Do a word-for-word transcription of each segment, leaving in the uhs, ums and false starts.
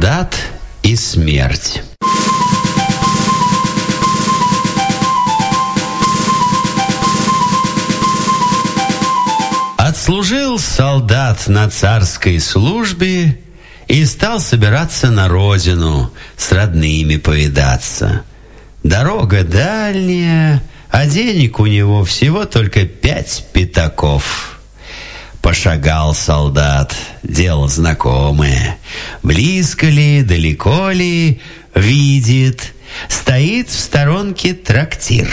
Солдат и смерть. Отслужил солдат на царской службе и стал собираться на родину с родными повидаться. Дорога дальняя, а денег у него всего только пять пятаков. Пошагал солдат, дело знакомое. Близко ли, далеко ли, видит, стоит в сторонке трактир.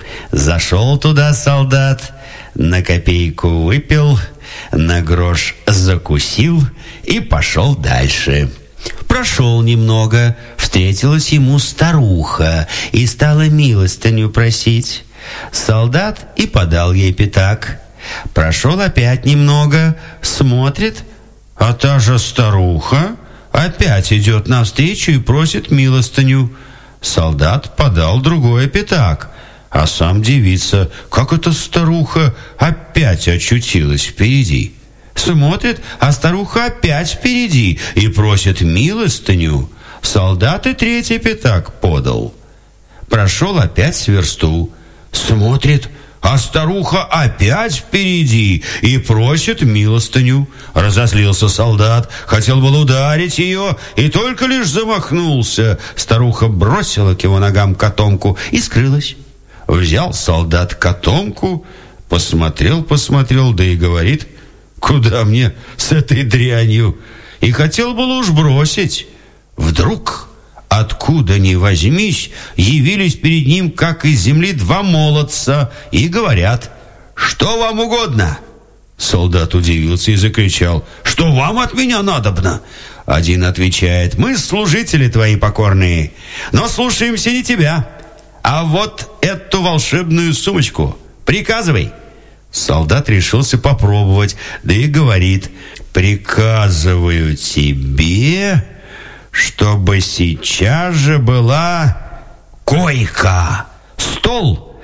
Зашел туда солдат, на копейку выпил, на грош закусил и пошел дальше. Прошел немного, встретилась ему старуха и стала милостыню просить. Солдат и подал ей пятак. Прошел опять немного, смотрит, а та же старуха опять идет навстречу и просит милостыню. Солдат подал другой пятак, а сам дивится, как эта старуха опять очутилась впереди. Смотрит, а старуха опять впереди и просит милостыню. Солдат и третий пятак подал. Прошел опять с версту. Смотрит, а старуха опять впереди и просит милостыню. Разозлился солдат, хотел был ударить ее, и только лишь замахнулся. Старуха бросила к его ногам котомку и скрылась. Взял солдат котомку, посмотрел-посмотрел, да и говорит: «Куда мне с этой дрянью?» И хотел было уж бросить. Вдруг, откуда ни возьмись, явились перед ним, как из земли, два молодца и говорят: «Что вам угодно?» Солдат удивился и закричал: «Что вам от меня надобно?» Один отвечает: «Мы служители твои покорные, но слушаемся не тебя, а вот эту волшебную сумочку. Приказывай». Солдат решился попробовать, да и говорит: «Приказываю тебе, чтобы сейчас же была койка, стол,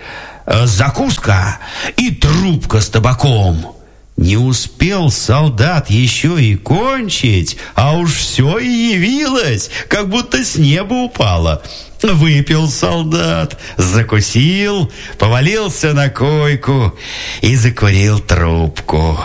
закуска и трубка с табаком». Не успел солдат еще и кончить, а уж все и явилось, как будто с неба упало. Выпил солдат, закусил, повалился на койку и закурил трубку.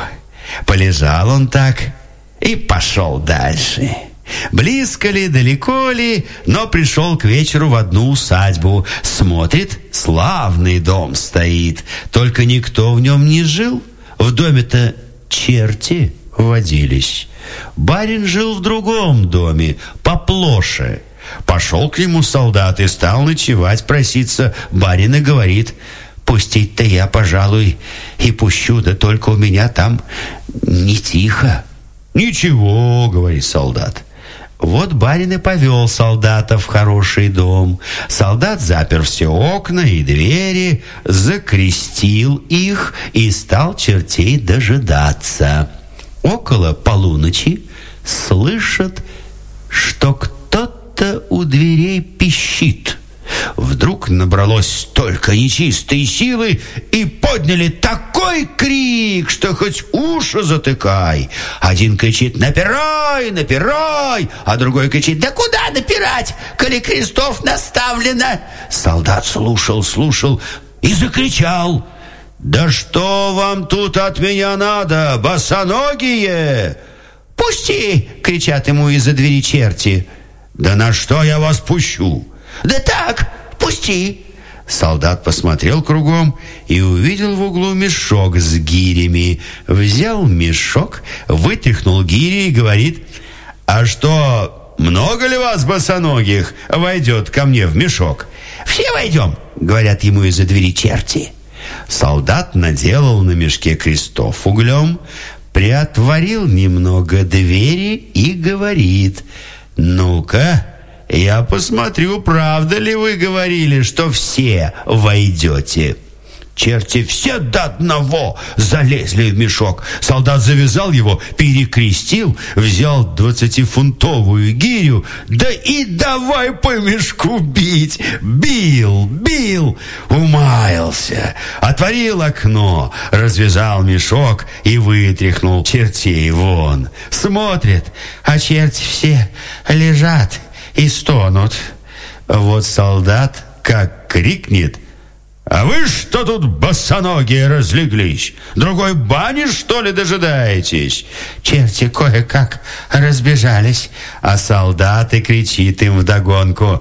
Полежал он так и пошел дальше. Близко ли, далеко ли, но пришел к вечеру в одну усадьбу. Смотрит, славный дом стоит, только никто в нем не жил. В доме-то черти водились. Барин жил в другом доме, поплоше. Пошел к нему солдат и стал ночевать, проситься. Барин и говорит: «Пустить-то я, пожалуй, и пущу, да только у меня там не тихо». «Ничего», — говорит солдат. Вот барин и повел солдата в хороший дом. Солдат запер все окна и двери, закрестил их и стал чертей дожидаться. Около полуночи слышат, что кто-то у дверей пищит. Вдруг набралось столько нечистой силы, и подняли такой крик, что хоть уши затыкай. Один кричит: «Напирай, напирай!» А другой кричит: «Да куда напирать, коли крестов наставлено?» Солдат слушал, слушал и закричал: «Да что вам тут от меня надо, босоногие?» «Пусти!» — кричат ему из-за двери черти. «Да на что я вас пущу?» «Да так, пусти!» Солдат посмотрел кругом и увидел в углу мешок с гирями. Взял мешок, вытряхнул гири и говорит: «А что, много ли вас, босоногих, войдет ко мне в мешок?» «Все войдем», — говорят ему из-за двери черти. Солдат наделал на мешке крестов углем, приотворил немного двери и говорит: «Ну-ка, я посмотрю, правда ли вы говорили, что все войдете». Черти все до одного залезли в мешок. Солдат завязал его, перекрестил, взял двадцатифунтовую гирю, да и давай по мешку бить. Бил, бил, умаялся. Отворил окно, развязал мешок и вытряхнул чертей вон. Смотрит, а черти все лежат и стонут. Вот солдат как крикнет: «А вы что тут босоногие разлеглись? Другой бани, что ли, дожидаетесь?» Черти кое-как разбежались, а солдат и кричит им вдогонку: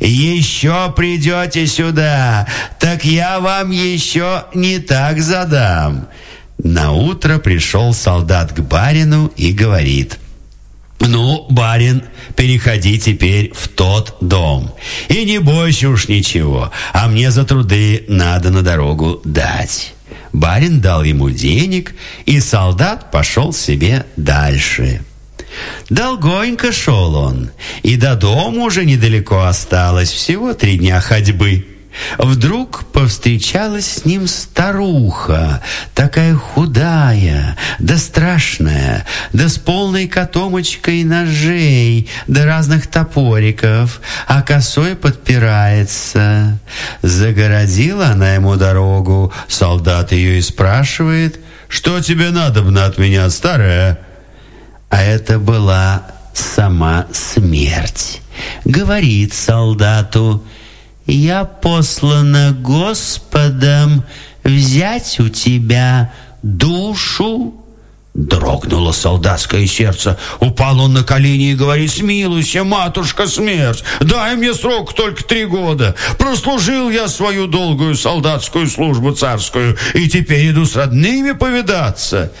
«Еще придете сюда, так я вам еще не так задам». Наутро пришел солдат к барину и говорит: «Ну, барин, переходи теперь в тот дом. И не бойся уж ничего, а мне за труды надо на дорогу дать». Барин дал ему денег, и солдат пошел себе дальше. Долгонько шел он, и до дома уже недалеко осталось, всего три дня ходьбы. Вдруг повстречалась с ним старуха, такая худая, да страшная, да с полной котомочкой ножей, да разных топориков, а косой подпирается. Загородила она ему дорогу, солдат ее и спрашивает: «Что тебе надобно от меня, старая?» А это была сама смерть. Говорит солдату: «Я послана Господом взять у тебя душу». Дрогнуло солдатское сердце. Упал он на колени и говорит: «Смилуйся, матушка смерть, дай мне срок только три года. Прослужил я свою долгую солдатскую службу царскую, и теперь иду с родными повидаться».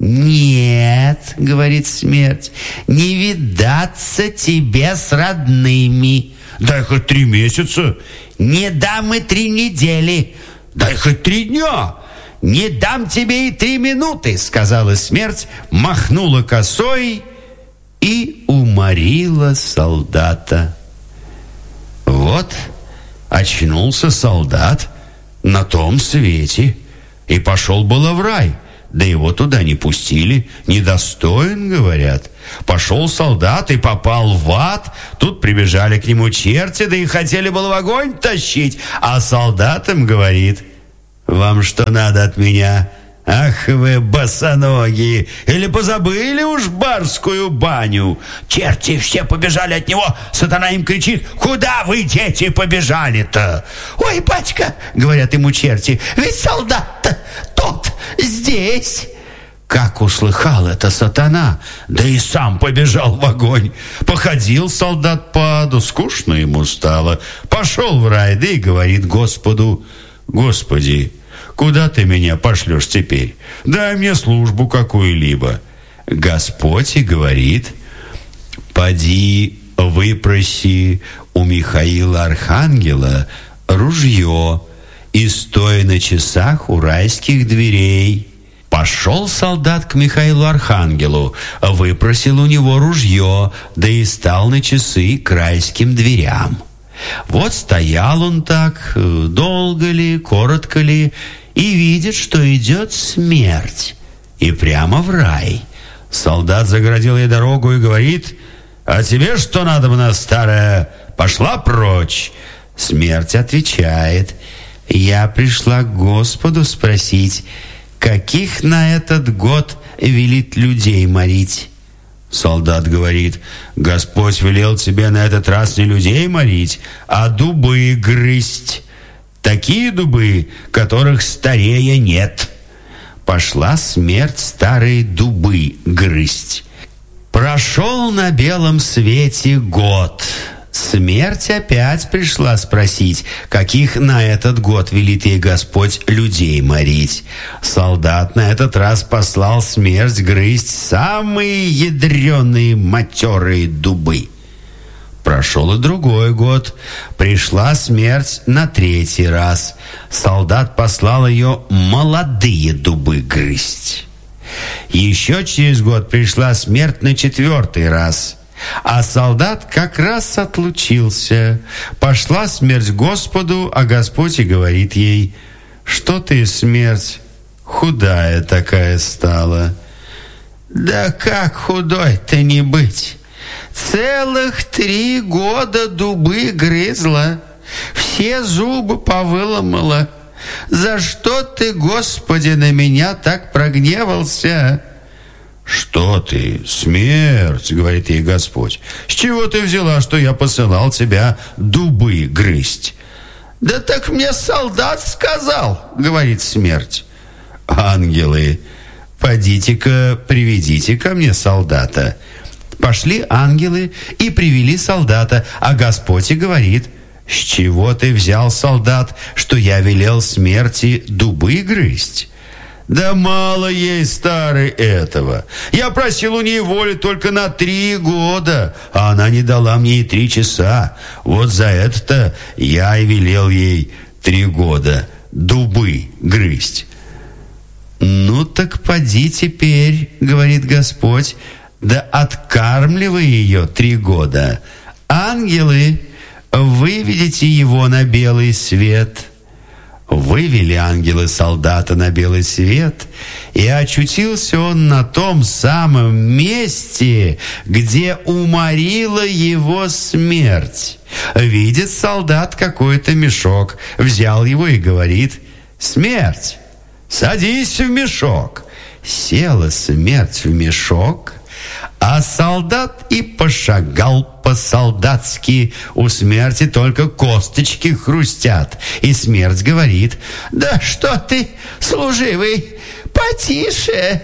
«Нет, — говорит смерть, — не видаться тебе с родными». «Дай хоть три месяца». «Не дам и три недели». «Дай хоть три дня». «Не дам тебе и три минуты», — сказала смерть, махнула косой и уморила солдата. Вот очнулся солдат на том свете и пошел было в рай. Да его туда не пустили, недостоин, говорят. Пошел солдат и попал в ад. Тут прибежали к нему черти, да и хотели было в огонь тащить. А солдат им говорит: «Вам что надо от меня? Ах вы, босоногие! Или позабыли уж барскую баню?» Черти все побежали от него. Сатана им кричит: «Куда вы, дети, побежали-то?» «Ой, батька, — говорят ему черти, — ведь солдат-то тот здесь». Как услыхал это сатана, да и сам побежал в огонь. Походил солдат по аду, скучно ему стало. Пошел в рай, да и говорит Господу: «Господи, куда ты меня пошлешь теперь? Дай мне службу какую-либо». Господь и говорит: «Поди выпроси у Михаила Архангела ружье и стой на часах у райских дверей». Пошел солдат к Михаилу Архангелу, выпросил у него ружье, да и стал на часы к райским дверям. Вот стоял он так, долго ли, коротко ли, и видит, что идет смерть, и прямо в рай. Солдат загородил ей дорогу и говорит: «А тебе что надобно, старая? Пошла прочь». Смерть отвечает: «Я пришла к Господу спросить, каких на этот год велит людей морить». Солдат говорит: «Господь велел тебе на этот раз не людей морить, а дубы грызть. Такие дубы, которых старее нет». Пошла смерть старые дубы грызть. Прошел на белом свете год. Смерть опять пришла спросить, каких на этот год велит ей Господь людей морить. Солдат на этот раз послал смерть грызть самые ядреные матерые дубы. Прошел и другой год. Пришла смерть на третий раз. Солдат послал ее молодые дубы грызть. Еще через год пришла смерть на четвертый раз. А солдат как раз отлучился. Пошла смерть к Господу, а Господь и говорит ей: что ты, смерть, худая такая стала. Да как худой-то не быть? Целых три года дубы грызла, все зубы повыломала. За что ты, Господи, на меня так прогневался? Что ты, смерть, говорит ей Господь, с чего ты взяла, что я посылал тебя дубы грызть? Да так мне солдат сказал, говорит смерть. Ангелы, подите-ка, приведите ко мне солдата. Пошли ангелы и привели солдата, а Господь и говорит: с чего ты взял, солдат, что я велел смерти дубы грызть? Да мало ей, старый, этого. Я просил у ней воли только на три года, а она не дала мне и три часа. Вот за это-то я и велел ей три года дубы грызть. Ну так поди теперь, говорит Господь, да откармливай ее три года. Ангелы, выведите его на белый свет. Вывели ангелы солдата на белый свет, и очутился он на том самом месте, где уморила его смерть. Видит солдат какой-то мешок, взял его и говорит: смерть, садись в мешок. Села смерть в мешок, а солдат и пошагал по-солдатски. У смерти только косточки хрустят. И смерть говорит: да что ты, служивый, потише.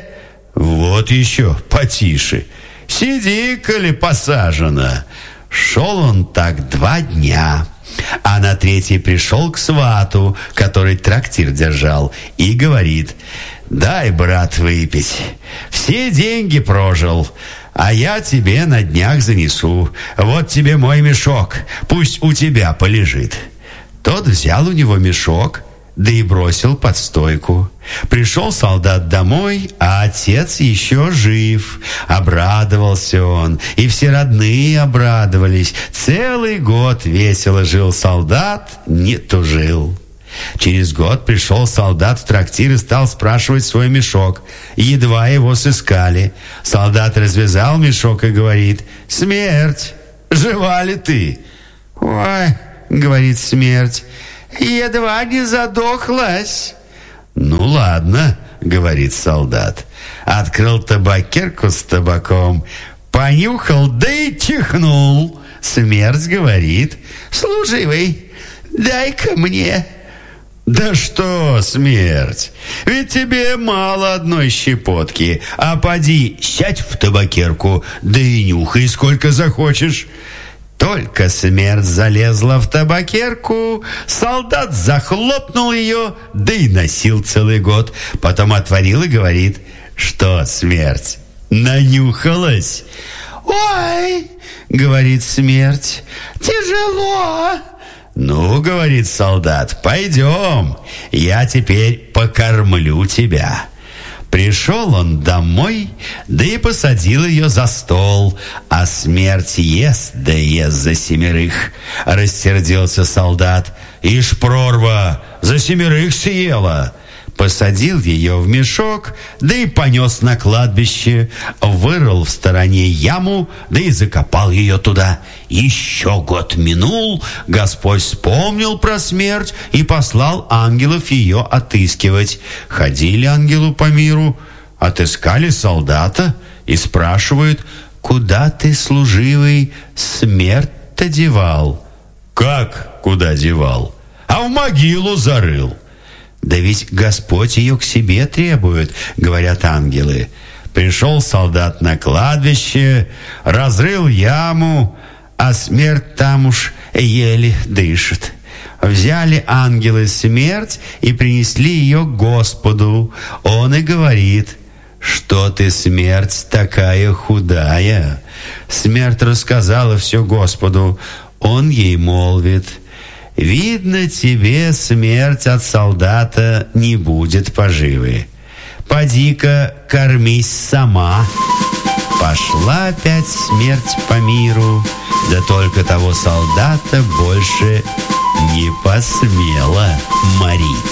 Вот еще потише. Сиди-ка ли посажена. Шел он так два дня. А на третий пришел к свату, который трактир держал, и говорит: дай, брат, выпить. Все деньги прожил, а я тебе на днях занесу. Вот тебе мой мешок, пусть у тебя полежит. Тот взял у него мешок, да и бросил под стойку. Пришел солдат домой, а отец еще жив. Обрадовался он, и все родные обрадовались. Целый год весело жил солдат, не тужил. Через год пришел солдат в трактир и стал спрашивать свой мешок. Едва его сыскали. Солдат развязал мешок и говорит: смерть, жива ли ты? Ой, говорит смерть, едва не задохлась. Ну ладно, говорит солдат. Открыл табакерку с табаком, понюхал, да и чихнул. Смерть говорит: служивый, дай-ка мне. Да что, смерть, ведь тебе мало одной щепотки, а поди сядь в табакерку, да и нюхай сколько захочешь. Только смерть залезла в табакерку, солдат захлопнул ее, да и носил целый год. Потом отворил и говорит: что, смерть, нанюхалась? Ой, говорит смерть, тяжело. Ну, говорит солдат, пойдем, я теперь покормлю тебя. Пришел он домой, да и посадил ее за стол, а смерть ест, да ест за семерых. Рассердился солдат: ишь, прорва, за семерых съела. Посадил ее в мешок, да и понес на кладбище, вырыл в стороне яму, да и закопал ее туда. Еще год минул, Господь вспомнил про смерть и послал ангелов ее отыскивать. Ходили ангелы по миру, отыскали солдата и спрашивают: куда ты, служивый, смерть-то девал? Как куда девал? А в могилу зарыл. Да ведь Господь ее к себе требует, говорят ангелы. Пришел солдат на кладбище, разрыл яму, а смерть там уж еле дышит. Взяли ангелы смерть и принесли ее к Господу. Он и говорит: что ты, смерть, такая худая? Смерть рассказала все Господу. Он ей молвит: видно, тебе смерть от солдата не будет поживы. Поди-ка кормись сама. Пошла опять смерть по миру, да только того солдата больше не посмела морить.